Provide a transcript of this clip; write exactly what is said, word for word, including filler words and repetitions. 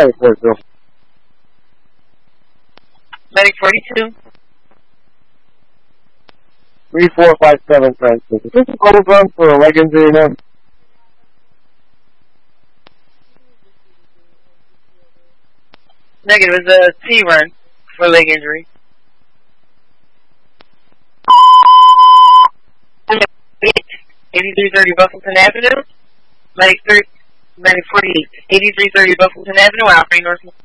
Medic forty-two. Medic forty-two. three four five seven transmission. Is this a cold run for a leg injury now? Negative, it's a T run for leg injury. eighty-three thirty Buffington Avenue. Medic thirty, Medic forty-eight. eighty-three thirty Buffington Avenue, Alfred North.